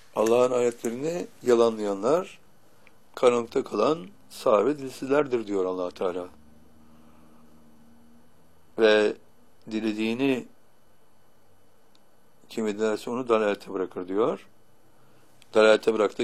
Allah'ın ayetlerini yalanlayanlar karanlıkta kalan sağ ve dilsizlerdir diyor Allah Teala. Ve dilediğini kim ederse onu dalalete bırakır diyor. Dalalete bıraktı